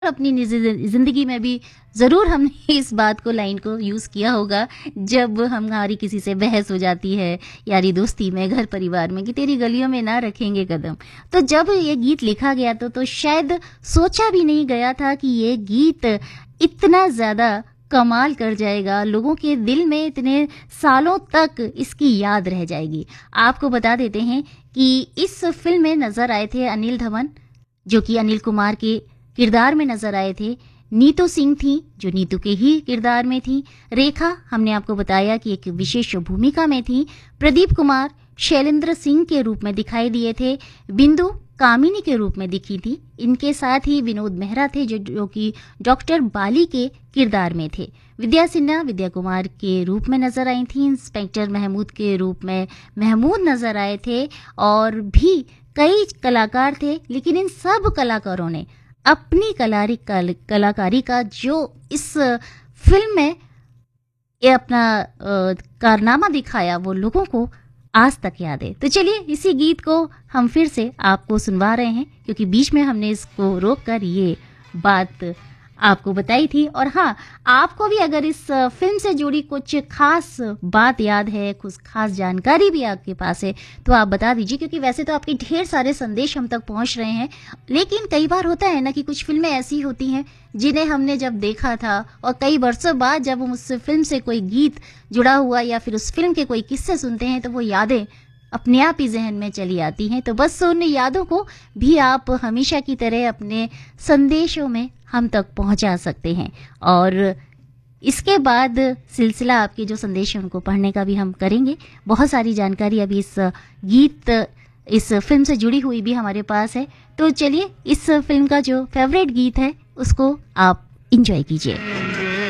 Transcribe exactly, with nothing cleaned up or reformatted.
अपनी निजी ज़िंदगी में भी ज़रूर हमने इस बात को लाइन को यूज़ किया होगा जब हमारी किसी से बहस हो जाती है यारी दोस्ती में, घर परिवार में, कि तेरी गलियों में ना रखेंगे कदम। तो जब ये गीत लिखा गया तो तो शायद सोचा भी नहीं गया था कि ये गीत इतना ज़्यादा कमाल कर जाएगा, लोगों के दिल में इतने सालों तक इसकी याद रह जाएगी। आपको बता देते हैं कि इस फ़िल्म में नज़र आए थे अनिल धवन, जो कि अनिल कुमार के किरदार में नजर आए थे। नीतू सिंह थी, जो नीतू के ही किरदार में थी। रेखा, हमने आपको बताया कि एक विशेष भूमिका में थी। प्रदीप कुमार शैलेंद्र सिंह के रूप में दिखाई दिए थे। बिंदु कामिनी के रूप में दिखी थी। इनके साथ ही विनोद मेहरा थे, जो जो कि डॉक्टर बाली के किरदार में थे। विद्या सिन्हा विद्या कुमार के रूप में नजर आई थी। इंस्पेक्टर महमूद के रूप में महमूद नजर आए थे। और भी कई कलाकार थे, लेकिन इन सब कलाकारों ने अपनी कलारी कल, कलाकारी का जो इस फिल्म में ये अपना कारनामा दिखाया, वो लोगों को आज तक याद है। तो चलिए इसी गीत को हम फिर से आपको सुनवा रहे हैं, क्योंकि बीच में हमने इसको रोक कर ये बात आपको बताई थी। और हाँ, आपको भी अगर इस फिल्म से जुड़ी कुछ खास बात याद है, कुछ खास जानकारी भी आपके पास है, तो आप बता दीजिए, क्योंकि वैसे तो आपके ढेर सारे संदेश हम तक पहुंच रहे हैं। लेकिन कई बार होता है ना कि कुछ फिल्में ऐसी होती हैं जिन्हें हमने जब देखा था और कई वर्षों बाद जब हम उस फिल्म से कोई गीत जुड़ा हुआ या फिर उस फिल्म के कोई किस्से सुनते हैं, तो वो यादें अपने आप ही जहन में चली आती हैं। तो बस उन यादों को भी आप हमेशा की तरह अपने संदेशों में हम तक पहुंचा सकते हैं। और इसके बाद सिलसिला आपके जो संदेश हैं उनको पढ़ने का भी हम करेंगे। बहुत सारी जानकारी अभी इस गीत, इस फिल्म से जुड़ी हुई भी हमारे पास है। तो चलिए इस फिल्म का जो फेवरेट गीत है उसको आप एंजॉय कीजिए।